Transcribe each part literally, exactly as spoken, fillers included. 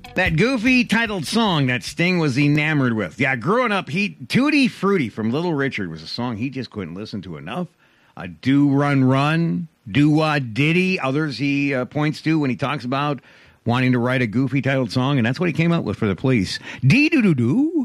That goofy titled song that Sting was enamored with. Yeah, growing up, he Tutti Frutti from Little Richard was a song he just couldn't listen to enough. Uh, Do Run Run, Do Wah Diddy, others he uh, points to when he talks about wanting to write a goofy titled song, and that's what he came up with for the Police. Dee-doo-doo-doo,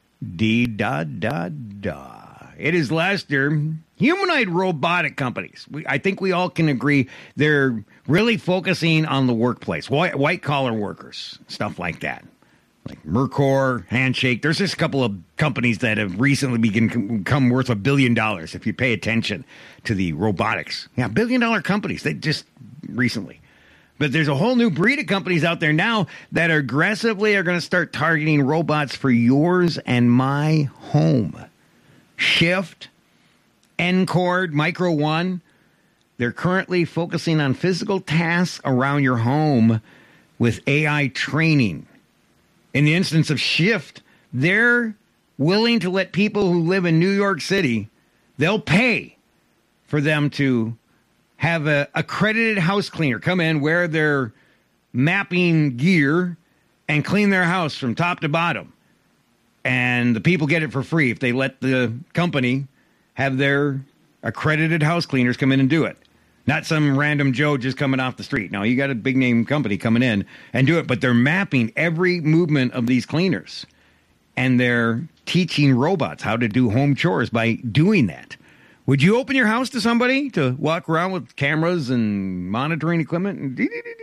dee-da-da-da. It is Lester. Humanoid robotic companies. We, I think we all can agree they're really focusing on the workplace, white, white collar workers, stuff like that. Like Mercor, Handshake. There's just a couple of companies that have recently begun, become worth a billion dollars if you pay attention to the robotics. Yeah, billion dollar companies. They just recently. But there's a whole new breed of companies out there now that aggressively are going to start targeting robots for yours and my home. Shift, Ncord, Micro One, they're currently focusing on physical tasks around your home with A I training. In the instance of Shift, they're willing to let people who live in New York City, they'll pay for them to have a accredited house cleaner come in, wear their mapping gear, and clean their house from top to bottom. And the people get it for free if they let the company have their accredited house cleaners come in and do it. Not some random Joe just coming off the street. No, you got a big name company coming in and do it. But they're mapping every movement of these cleaners. And they're teaching robots how to do home chores by doing that. Would you open your house to somebody to walk around with cameras and monitoring equipment? And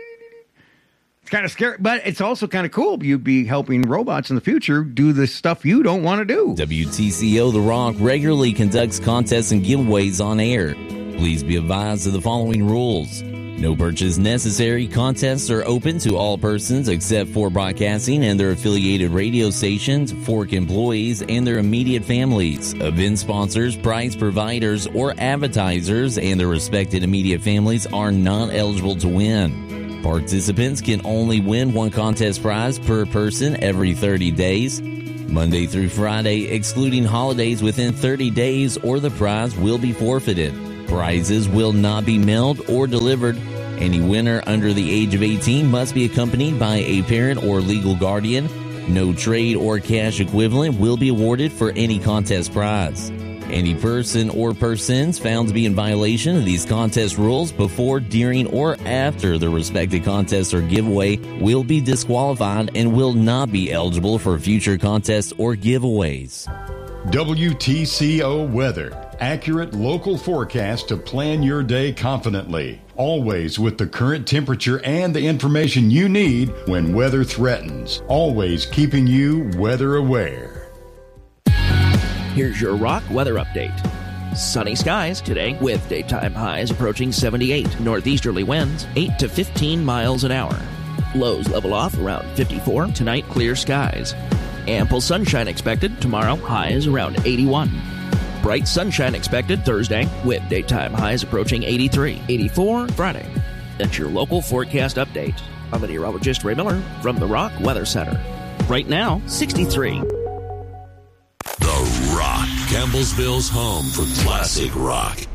it's kind of scary, but it's also kind of cool. You'd be helping robots in the future do the stuff you don't want to do. W T C O The Rock regularly conducts contests and giveaways on air. Please be advised of the following rules. No purchase necessary. Contests are open to all persons except for broadcasting and their affiliated radio stations, Fork employees, and their immediate families. Event sponsors, prize providers, or advertisers and their respected immediate families are not eligible to win. Participants can only win one contest prize per person every thirty days, Monday through Friday, excluding holidays within thirty days, or the prize will be forfeited. Prizes will not be mailed or delivered. Any winner under the age of eighteen must be accompanied by a parent or legal guardian. No trade or cash equivalent will be awarded for any contest prize. Any person or persons found to be in violation of these contest rules before, during, or after the respective contest or giveaway will be disqualified and will not be eligible for future contests or giveaways. W T C O Weather. Accurate local forecast to plan your day confidently. Always with the current temperature and the information you need when weather threatens. Always keeping you weather aware. Here's your Rock weather update. Sunny skies today with daytime highs approaching seventy-eight. Northeasterly winds eight to fifteen miles an hour. Lows level off around fifty-four. Tonight, clear skies. Ample sunshine expected tomorrow. Highs around eighty-one. Bright sunshine expected Thursday with daytime highs approaching eighty-three. eighty-four Friday. That's your local forecast update. I'm meteorologist Ray Miller from the Rock Weather Center. Right now, sixty-three. The Rock, Campbellsville's home for classic rock.